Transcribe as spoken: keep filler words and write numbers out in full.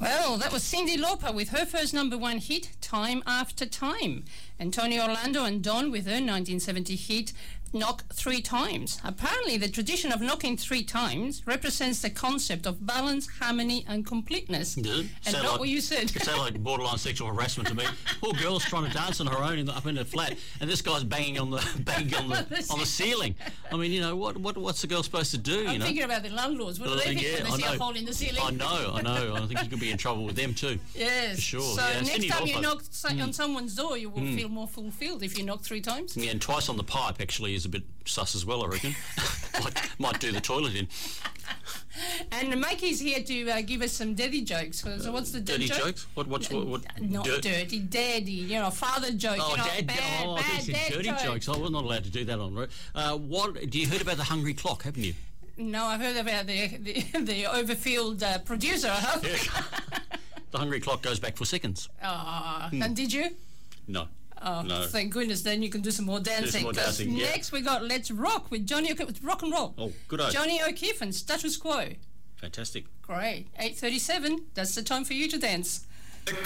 Well, that was Cyndi Lauper with her first number one hit, Time After Time. And Tony Orlando and Dawn with her nineteen seventy hit, Knock Three Times. Apparently, the tradition of knocking three times represents the concept of balance, harmony, and completeness. Does it? And Sound not like, what you said. It sounds like borderline sexual harassment to me. Poor girl's trying to dance on her own in the, up in the flat, and this guy's banging on the banging on the on the ceiling. I mean, you know, what what what's the girl supposed to do? I'm you know? thinking about the landlords. What do they think yeah, when they I see know. a hole in the ceiling? I know, I know. I think you could be in trouble with them too. Yes. For sure. So yeah, next Cyndi time Lauper. you knock so- Mm. on someone's door, you will mm. feel more fulfilled if you knock three times. Yeah, and twice on the pipe actually is a bit sus as well, I reckon. might, might do the toilet in. And Mikey's here to uh, give us some daddy jokes. So, so what's the dirty joke? jokes? What? What's what? what Not dirt? dirty, daddy. You know, father joke. Oh, you know, dad! bad, oh, bad these are dad dirty jokes. jokes. I was not allowed to do that on. Uh, what? Do you heard about the hungry clock? Haven't you? No, I've heard about the the, the overfilled uh, producer. Huh? Yeah. The hungry clock goes back for seconds. Uh, Hmm. And did you? No. Oh, No. thank goodness. Then you can do some more dancing. some more 'cause dancing, yeah. Next we got Let's Rock with Johnny O'Keefe. With rock and roll. Oh, good eye. Johnny O'Keefe and Status Quo. Fantastic. Great. eight thirty-seven. That's the time for you to dance.